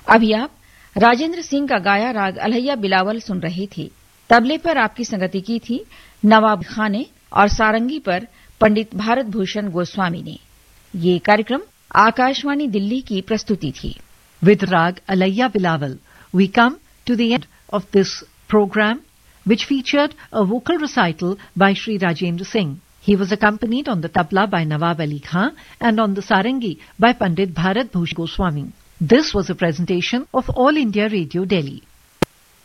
अभी आप राजेंद्र सिंह का गाया राग अलैया बिलावल सुन रहे थे। तबले पर आपकी संगति की थी नवाब खां ने और सारंगी पर पंडित भारत भूषण गोस्वामी ने। ये कार्यक्रम आकाशवाणी दिल्ली की प्रस्तुति थी। With Rag Alaiya Bilawal, we come to the end of this program, which featured a vocal recital by Shri Rajendra Singh. He was accompanied on the tabla by Nawab Ali Khan and on the sarangi by Pandit Bharat Bhushan Goswami. This was a presentation of All India Radio Delhi.